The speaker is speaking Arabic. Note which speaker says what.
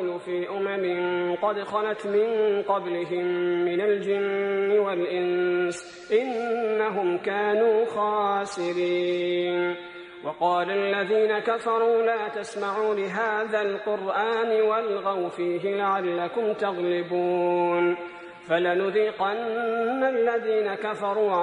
Speaker 1: القول في قد خلت من قبلهم من الجن والإنس إنهم كانوا خاسرين. وقال الذين كفروا لا تسمعوا لهذا القرآن والغوا فيه لعلكم تغلبون. فلنذيقن الذين كفروا